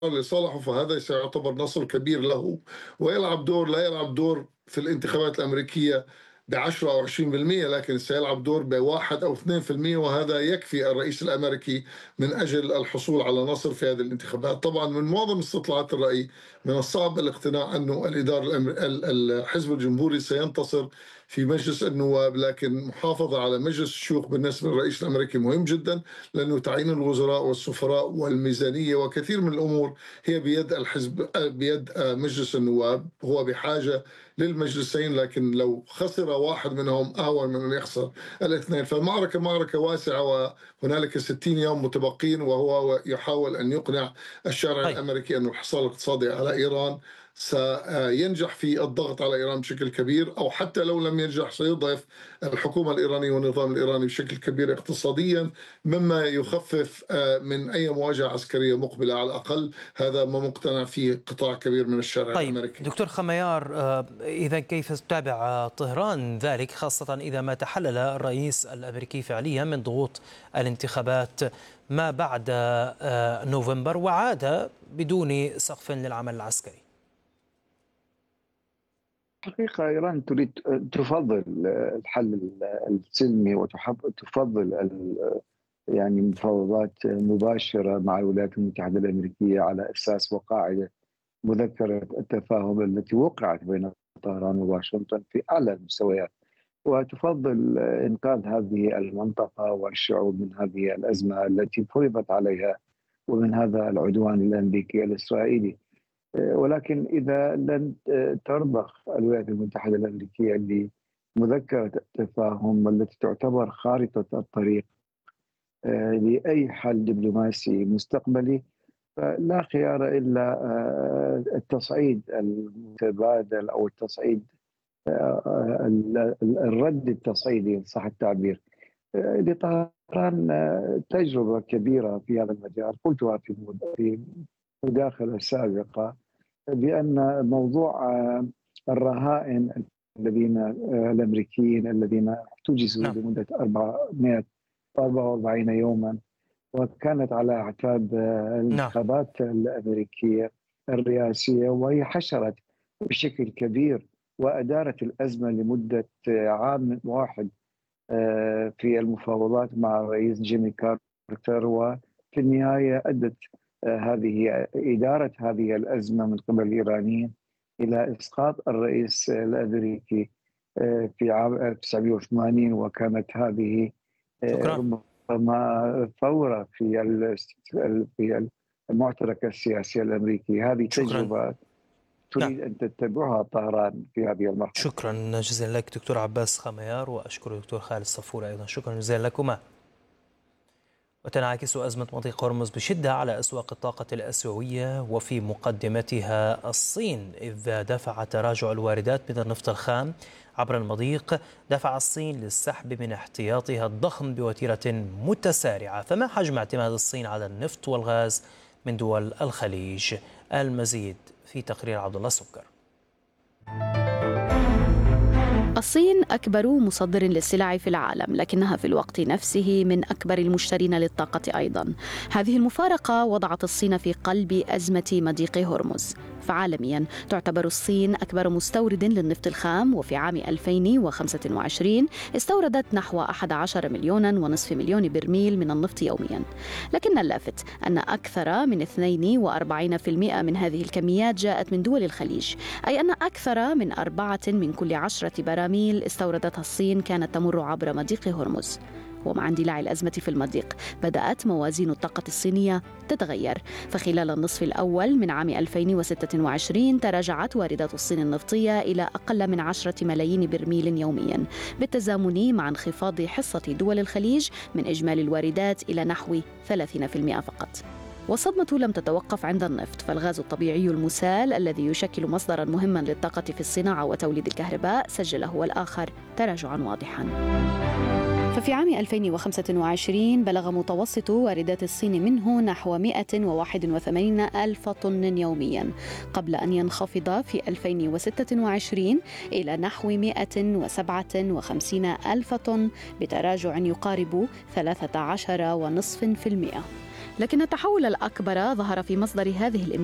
لصالحه، فهذا سيعتبر نصر كبير له، ويلعب دور، لا يلعب دور في الانتخابات الأمريكية ب10 أو 20%، لكن سيلعب دور ب1 أو 2%، وهذا يكفي الرئيس الأمريكي من أجل الحصول على نصر في هذه الانتخابات. طبعا من معظم استطلاعات الرأي من الصعب الاقتناع أنه الحزب الجمهوري سينتصر في مجلس النواب، لكن محافظة على مجلس الشيوخ بالنسبة للرئيس الأمريكي مهم جدا، لأنه تعيين الوزراء والسفراء والميزانية وكثير من الأمور هي بيد الحزب، بيد مجلس النواب. هو بحاجة للمجلسين، لكن لو خسر واحد منهم أهون من أن يخسر الاثنين. فالمعركة معركة واسعة، وهنالك 60 يوم متبقين، وهو يحاول أن يقنع الشارع طيب الأمريكي أن الحصار الاقتصادي على إيران سينجح في الضغط على إيران بشكل كبير، أو حتى لو لم ينجح سيضعف الحكومة الإيرانية والنظام الإيراني بشكل كبير اقتصاديا، مما يخفف من أي مواجهة عسكرية مقبلة على الأقل. هذا ما مقتنع فيه قطاع كبير من الشارع طيب الأمريكي. دكتور خميار، إذا كيف تتابع طهران ذلك، خاصة إذا ما تحلل الرئيس الأمريكي فعليا من ضغوط الانتخابات ما بعد نوفمبر وعاد بدون سقف للعمل العسكري؟ حقيقة إيران تريد تفضل الحل السلمي، وتفضل يعني مفاوضات مباشرة مع الولايات المتحدة الأمريكية على أساس وقاعدة مذكرة التفاهم التي وقعت بين طهران وواشنطن في أعلى المستويات، وتفضل إنقاذ هذه المنطقة والشعوب من هذه الأزمة التي فرضت عليها ومن هذا العدوان الأمريكي الإسرائيلي. ولكن إذا لن ترضخ الولايات المتحدة الأمريكية لمذكرة التفاهم التي تعتبر خارطة الطريق لأي حل دبلوماسي مستقبلي، فلا خيار إلا التصعيد المتبادل أو التصعيد، الرد التصعيدي إن صح التعبير. لطهران تجربة كبيرة في هذا المجال، قلتها في مداخلة سابقة، بأن موضوع الرهائن الأمريكيين الذين احتجزوا نعم. لمدة 444 يوما، وكانت على أعتاب نعم. الانتخابات الأمريكية الرئاسية، وهي حشرت بشكل كبير وأدارت الأزمة لمدة عام واحد في المفاوضات مع الرئيس جيمي كارتر، وفي النهاية أدت هذه إدارة هذه الأزمة من قبل الإيرانيين إلى إسقاط الرئيس الأمريكي في عام 1980، وكانت هذه شكرا. ربما ثورة في المعترك السياسي الأمريكي. هذه شكرا. تجربة نعم. تريد أن تتبعها طهران في هذه المرحلة. شكرا جزيلا لك دكتور عباس خميار، وأشكر دكتور خالد صفور أيضا. شكرا جزيلا لكما. وتنعكس أزمة مضيق هرمز بشدة على أسواق الطاقة الآسيوية، وفي مقدمتها الصين، إذ دفع تراجع الواردات من النفط الخام عبر المضيق دفع الصين للسحب من احتياطها الضخم بوتيرة متسارعة. فما حجم اعتماد الصين على النفط والغاز من دول الخليج؟ المزيد في تقرير عبد الله السكر. الصين أكبر مصدر للسلع في العالم، لكنها في الوقت نفسه من أكبر المشترين للطاقة أيضا. هذه المفارقة وضعت الصين في قلب أزمة مضيق هرمز. فعالميا تعتبر الصين أكبر مستورد للنفط الخام، وفي عام 2025 استوردت نحو 11 مليون ونصف مليون برميل من النفط يوميا. لكن اللافت أن أكثر من 42% من هذه الكميات جاءت من دول الخليج، أي أن أكثر من 4 من كل 10 براميل استوردتها الصين كانت تمر عبر مضيق هرمز. ومع اندلاع الأزمة في المضيق بدأت موازين الطاقة الصينية تتغير، فخلال النصف الأول من عام 2026 تراجعت واردات الصين النفطية إلى أقل من 10 ملايين برميل يوميا، بالتزامن مع انخفاض حصة دول الخليج من إجمالي الواردات إلى نحو 30% فقط. والصدمة لم تتوقف عند النفط، فالغاز الطبيعي المسال الذي يشكل مصدرا مهما للطاقة في الصناعة وتوليد الكهرباء سجل هو الآخر تراجعا واضحا. ففي عام 2025 بلغ متوسط واردات الصين منه نحو 181 ألف طن يوميا، قبل أن ينخفض في 2026 إلى نحو 157 ألف طن، بتراجع يقارب 13.5%. لكن التحول الأكبر ظهر في مصدر هذه